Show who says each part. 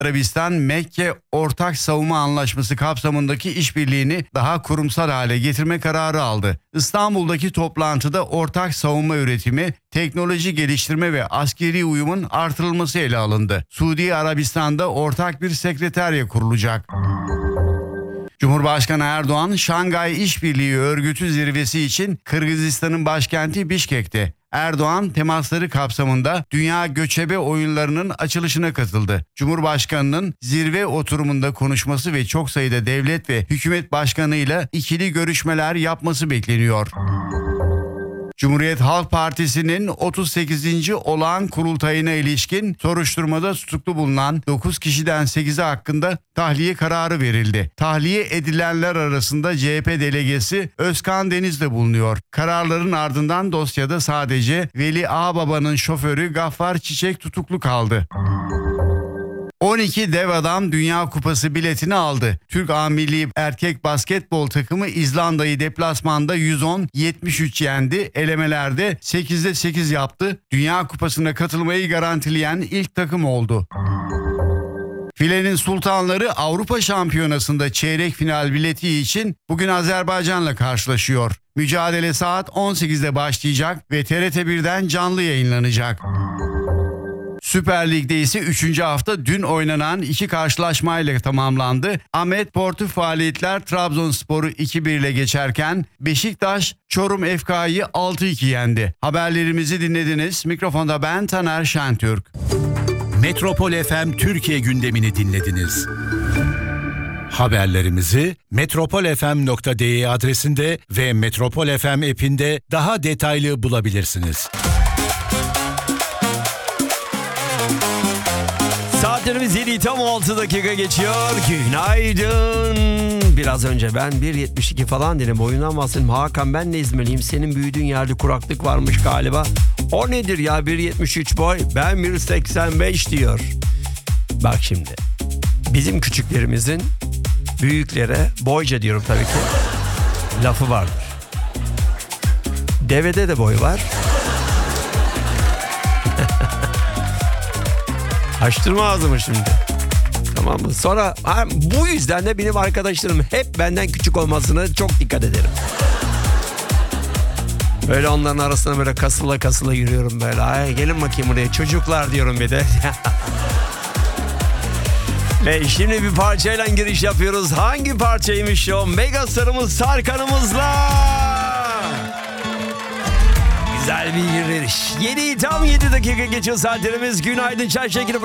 Speaker 1: Arabistan, Mekke Ortak Savunma Anlaşması kapsamındaki işbirliğini daha kurumsal hale getirme kararı aldı. İstanbul'daki toplantıda ortak savunma üretimi, teknoloji geliştirme ve askeri uyumun artırılması ele alındı. Suudi Arabistan'da ortak bir sekreterya kurulacak. Cumhurbaşkanı Erdoğan, Şangay İşbirliği Örgütü zirvesi için Kırgızistan'ın başkenti Bişkek'te. Erdoğan temasları kapsamında Dünya Göçebe Oyunları'nın açılışına katıldı. Cumhurbaşkanının zirve oturumunda konuşması ve çok sayıda devlet ve hükümet başkanıyla ikili görüşmeler yapması bekleniyor. Cumhuriyet Halk Partisi'nin 38. olağan kurultayına ilişkin soruşturmada tutuklu bulunan 9 kişiden 8'i hakkında tahliye kararı verildi. Tahliye edilenler arasında CHP delegesi Özkan Deniz de bulunuyor. Kararların ardından dosyada sadece Veli Ağbaba'nın şoförü Gaffar Çiçek tutuklu kaldı. 12 dev adam Dünya Kupası biletini aldı. Türk A Milli Erkek Basketbol takımı İzlanda'yı deplasmanda 110-73 yendi. Elemelerde 8'de 8 yaptı. Dünya Kupası'na katılmayı garantileyen ilk takım oldu. Filenin Sultanları Avrupa Şampiyonası'nda çeyrek final bileti için bugün Azerbaycan'la karşılaşıyor. Mücadele saat 18'de başlayacak ve TRT1'den canlı yayınlanacak. Süper Lig'de ise 3. hafta dün oynanan 2 karşılaşmayla tamamlandı. Ahmet Portu faaliyetler Trabzonspor'u 2-1 ile geçerken Beşiktaş Çorum FK'yı 6-2 yendi. Haberlerimizi dinlediniz. Mikrofonda ben Taner Şentürk.
Speaker 2: Metropol FM Türkiye gündemini dinlediniz. Haberlerimizi metropolfm.de adresinde ve Metropol FM app'inde daha detaylı bulabilirsiniz.
Speaker 3: Saatlerimiz 7 tam 6 dakika geçiyor. Günaydın. Biraz önce ben 1.72 falan dedim. Boyundan bahsettim. Hakan ben de İzmirliyim. Senin büyüdüğün yerde kuraklık varmış galiba. O nedir ya 1.73 boy? Ben 1.85 diyor. Bak şimdi. Bizim küçüklerimizin büyüklere boyca diyorum tabii ki. Lafı vardır. Devede de boy var. Açtırma ağzımı şimdi. Tamam mı? Sonra bu yüzden de benim arkadaşlarım hep benden küçük olmasına çok dikkat ederim. Böyle onların arasında böyle kasıla kasıla yürüyorum böyle. Ay gelin bakayım buraya çocuklar diyorum bir de. Ve şimdi bir parçayla giriş yapıyoruz. Hangi parçaymış o? Megastarımız Tarkan'ımızla. Güzel bir giriş. 7 tam 7 dakika geçiyor saatlerimiz. Günaydın çay şekeri.